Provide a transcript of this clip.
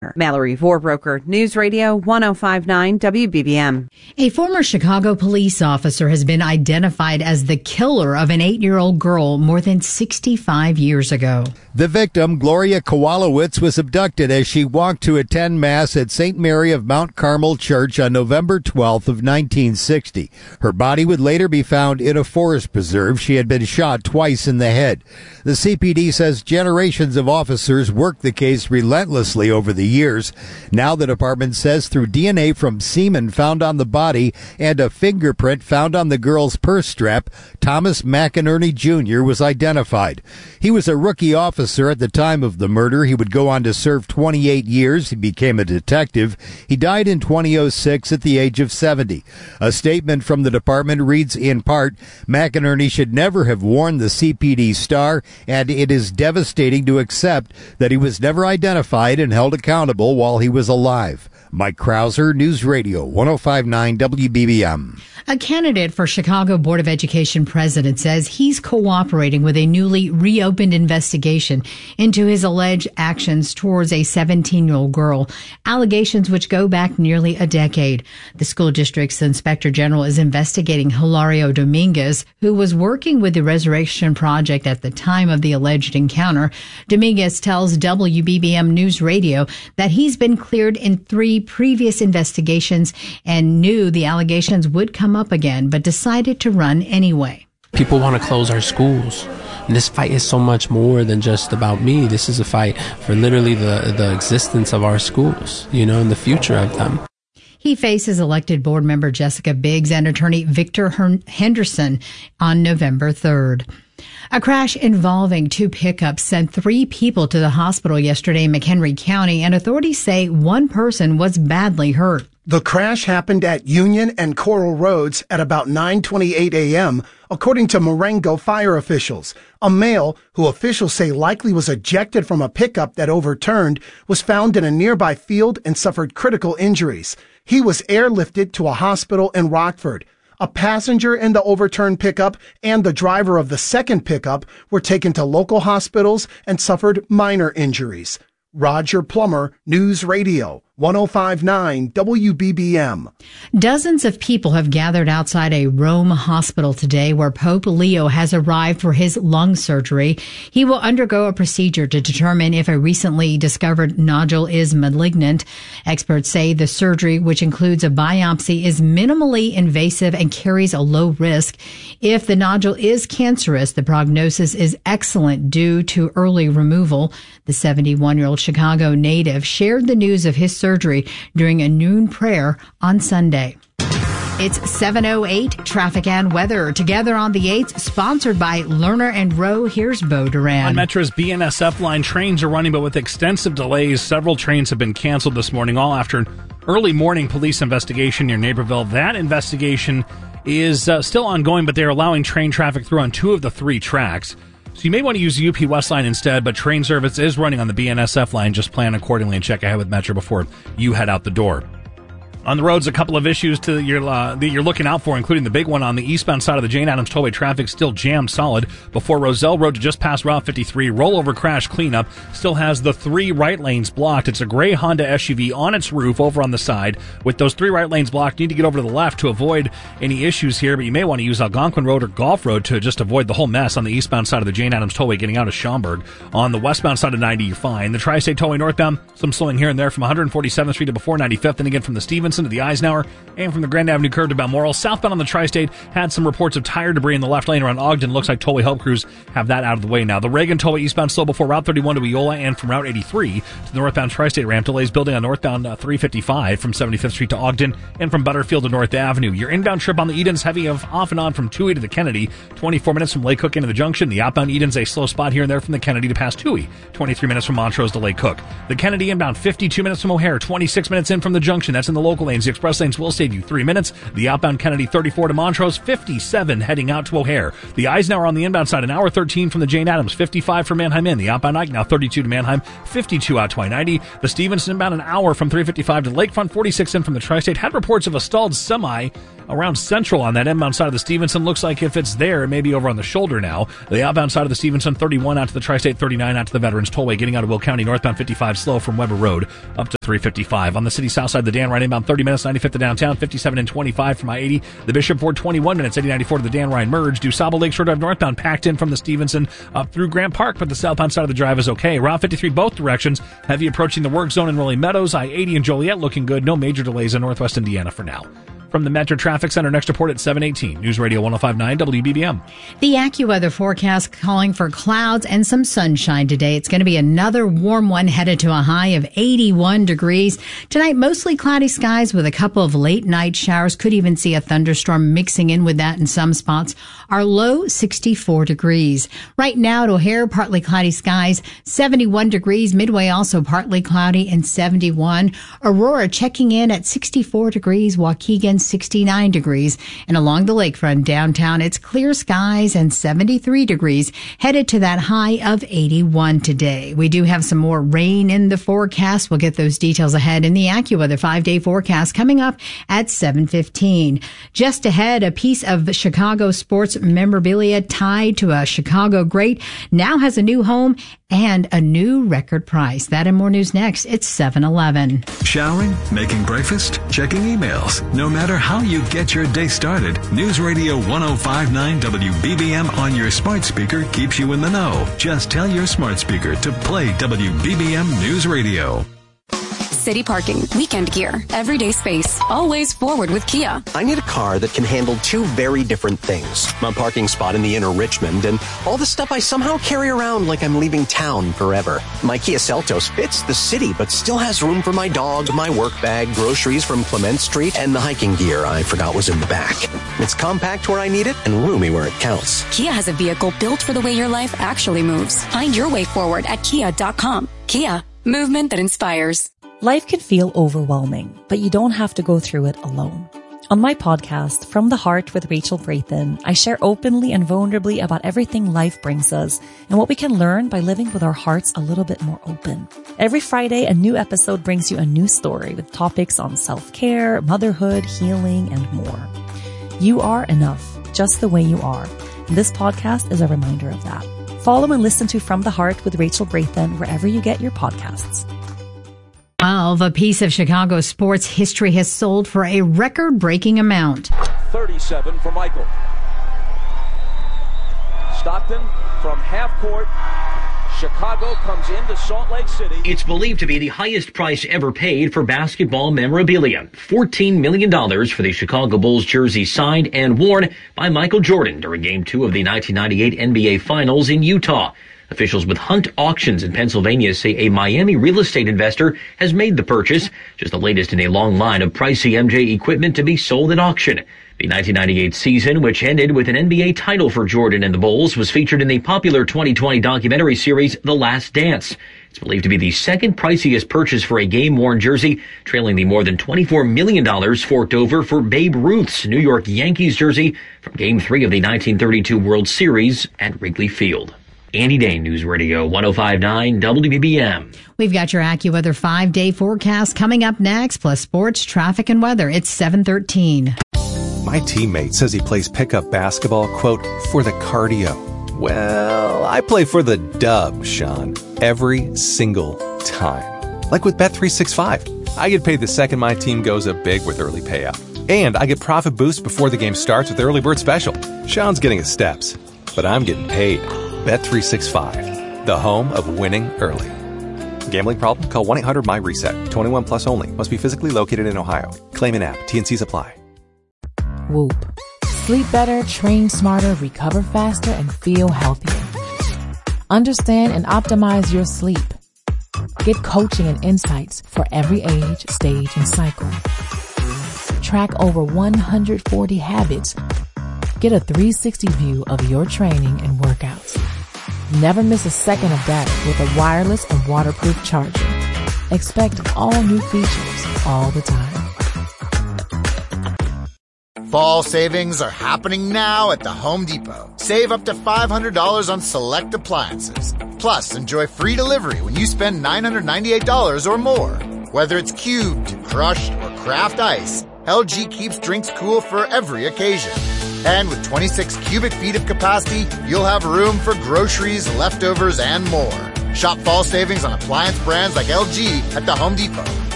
Mallory Vorbroker, News Radio 1059 WBBM. A former Chicago police officer has been identified as the killer of an 8-year-old girl more than 65 years ago. The victim, Gloria Kowalowitz, was abducted as she walked to attend Mass at St. Mary of Mount Carmel Church on November 12th of 1960. Her body would later be found in a forest preserve. She had been shot twice in the head. The CPD says generations of officers worked the case relentlessly over the years. Now the department says through DNA from semen found on the body and a fingerprint found on the girl's purse strap, Thomas McInerney Jr. was identified. He was a rookie officer at the time of the murder. He would go on to serve 28 years. He became a detective. He died in 2006 at the age of 70. A statement from the department reads in part, McInerney should never have worn the CPD star, and it is devastating to accept that he was never identified and held accountable while he was alive. Mike Krauser, News Radio 1059 WBBM. A candidate for Chicago Board of Education president says he's cooperating with a newly reopened investigation into his alleged actions towards a 17-year-old girl, allegations which go back nearly a decade. The school district's inspector general is investigating Hilario Dominguez, who was working with the Resurrection Project at the time of the alleged encounter. Dominguez tells WBBM News Radio that he's been cleared in 3 previous investigations and knew the allegations would come up again, but decided to run anyway. People want to close our schools. And this fight is so much more than just about me. This is a fight for literally the existence of our schools, and the future of them. He faces elected board member Jessica Biggs and attorney Victor Henderson on November 3rd. A crash involving 2 pickups sent 3 people to the hospital yesterday in McHenry County, and authorities say 1 person was badly hurt. The crash happened at Union and Coral Roads at about 9:28 a.m., according to Marengo fire officials. A male, who officials say likely was ejected from a pickup that overturned, was found in a nearby field and suffered critical injuries. He was airlifted to a hospital in Rockford. A passenger in the overturned pickup and the driver of the second pickup were taken to local hospitals and suffered minor injuries. Roger Plummer, News Radio 1059 WBBM. Dozens of people have gathered outside a Rome hospital today where Pope Leo has arrived for his lung surgery. He will undergo a procedure to determine if a recently discovered nodule is malignant. Experts say the surgery, which includes a biopsy, is minimally invasive and carries a low risk. If the nodule is cancerous, the prognosis is excellent due to early removal. The 71-year-old Chicago native shared the news of his surgery during a noon prayer on Sunday. It's 7:08, traffic and weather. Together on the 8th, sponsored by Lerner and Rowe. Here's Bo Duran. On Metro's BNSF line, trains are running, but with extensive delays. Several trains have been canceled this morning, all after an early morning police investigation near Naperville. That investigation is still ongoing, but they're allowing train traffic through on 2 of the 3 tracks. So you may want to use the UP West line instead, but train service is running on the BNSF line. Just plan accordingly and check ahead with Metro before you head out the door. On the roads, a couple of issues that you're looking out for, including the big one on the eastbound side of the Jane Addams Tollway. Traffic still jammed solid before Roselle Road to just past Route 53. Rollover crash cleanup still has the 3 right lanes blocked. It's a gray Honda SUV on its roof over on the side. With those 3 right lanes blocked, you need to get over to the left to avoid any issues here, but you may want to use Algonquin Road or Gulf Road to just avoid the whole mess on the eastbound side of the Jane Addams Tollway getting out of Schaumburg. On the westbound side of 90, you're fine. The Tri-State Tollway northbound, some slowing here and there from 147th Street to before 95th, and again from the Stevenson to the Eisenhower, and from the Grand Avenue curve to Balmoral. Southbound on the Tri-State had some reports of tire debris in the left lane around Ogden. Looks like tollway help crews have that out of the way now. The Reagan Tollway eastbound slow before Route 31 to Eola, and from Route 83 to the northbound Tri-State ramp. Delays building on northbound 355 from 75th Street to Ogden, and from Butterfield to North Avenue. Your inbound trip on the Edens heavy off and on from Toohey to the Kennedy. 24 minutes from Lake Cook into the Junction. The outbound Edens a slow spot here and there from the Kennedy to past Toohey. 23 minutes from Montrose to Lake Cook. The Kennedy inbound 52 minutes from O'Hare. 26 minutes in from the Junction. That's in the local lanes. The express lanes will save you 3 minutes. The outbound Kennedy 34 to Montrose, 57 heading out to O'Hare. The Eisenhower on the inbound side, an hour 13 from the Jane Addams, 55 from Manheim in. The outbound Ike now 32 to Manheim, 52 out to I-90. The Stevenson inbound an hour from 355 to Lakefront, 46 in from the Tri-State. Had reports of a stalled semi around Central on that inbound side of the Stevenson. Looks like if it's there, it may be over on the shoulder now. The outbound side of the Stevenson, 31 out to the Tri-State, 39 out to the Veterans Tollway. Getting out of Will County, northbound 55 slow from Weber Road up to 355. On the city south side, the Dan Ryan inbound 30 minutes, 95th to downtown, 57 and 25 from I-80. The Bishop Ford 21 minutes, 80-94 to the Dan Ryan merge. DuSable Lakeshore Drive northbound packed in from the Stevenson up through Grant Park, but the southbound side of the drive is okay. Route 53 both directions. Heavy approaching the work zone in Rolling Meadows. I-80 and Joliet looking good. No major delays in northwest Indiana for now. From the Metro Traffic Center, next report at 7:18. News Radio 105.9 WBBM. The AccuWeather forecast calling for clouds and some sunshine today. It's going to be another warm one headed to a high of 81 degrees. Tonight, mostly cloudy skies with a couple of late night showers. Could even see a thunderstorm mixing in with that in some spots. Our low 64 degrees. Right now at O'Hare, partly cloudy skies, 71 degrees. Midway also partly cloudy and 71. Aurora checking in at 64 degrees. Waukegan 69 degrees. And along the lakefront downtown, it's clear skies and 73 degrees, headed to that high of 81 today. We do have some more rain in the forecast. We'll get those details ahead in the AccuWeather 5-day forecast coming up at 7:15. Just ahead, a piece of Chicago sports memorabilia tied to a Chicago great now has a new home and a new record price. That and more news next. It's 7:11. Showering, making breakfast, checking emails. No matter how you get your day started, News Radio 105.9 WBBM on your smart speaker keeps you in the know. Just tell your smart speaker to play WBBM News Radio. City parking, weekend gear, everyday space, always forward with Kia. I need a car that can handle two very different things. My parking spot in the inner Richmond and all the stuff I somehow carry around like I'm leaving town forever. My Kia Seltos fits the city but still has room for my dog, my work bag, groceries from Clement Street, and the hiking gear I forgot was in the back. It's compact where I need it and roomy where it counts. Kia has a vehicle built for the way your life actually moves. Find your way forward at kia.com. Kia, movement that inspires. Life can feel overwhelming, but you don't have to go through it alone. On my podcast, From the Heart with Rachel Brathen, I share openly and vulnerably about everything life brings us and what we can learn by living with our hearts a little bit more open. Every Friday, a new episode brings you a new story with topics on self-care, motherhood, healing, and more. You are enough, just the way you are. And this podcast is a reminder of that. Follow and listen to From the Heart with Rachel Brathen wherever you get your podcasts. 12, a piece of Chicago sports history has sold for a record-breaking amount. 37 for Michael. Stockton from half court. Chicago comes into Salt Lake City. It's believed to be the highest price ever paid for basketball memorabilia. $14 million for the Chicago Bulls jersey signed and worn by Michael Jordan during Game 2 of the 1998 NBA Finals in Utah. Officials with Hunt Auctions in Pennsylvania say a Miami real estate investor has made the purchase, just the latest in a long line of pricey MJ equipment to be sold at auction. The 1998 season, which ended with an NBA title for Jordan and the Bulls, was featured in the popular 2020 documentary series The Last Dance. It's believed to be the second priciest purchase for a game-worn jersey, trailing the more than $24 million forked over for Babe Ruth's New York Yankees jersey from Game 3 of the 1932 World Series at Wrigley Field. Andy Dane, News Radio 105.9 WBBM. We've got your AccuWeather 5-day forecast coming up next, plus sports, traffic, and weather. It's 7:13. My teammate says he plays pickup basketball, quote, for the cardio. Well, I play for the dub, Sean, every single time. Like with Bet365. I get paid the second my team goes up big with early payout. And I get profit boost before the game starts with Early Bird Special. Sean's getting his steps, but I'm getting paid. Bet365, the home of winning early. Gambling problem? Call 1-800-MY-RESET. 21 plus only. Must be physically located in Ohio. Claim an app. T&Cs apply. Whoop. Sleep better, train smarter, recover faster, and feel healthier. Understand and optimize your sleep. Get coaching and insights for every age, stage, and cycle. Track over 140 habits. Get a 360 view of your training and workouts. Never miss a second of data with a wireless and waterproof charger. Expect all new features all the time. Fall savings are happening now at the Home Depot. Save up to $500 on select appliances. Plus, enjoy free delivery when you spend $998 or more. Whether it's cubed, crushed, or craft ice, LG keeps drinks cool for every occasion. And with 26 cubic feet of capacity, you'll have room for groceries, leftovers, and more. Shop fall savings on appliance brands like LG at the Home Depot.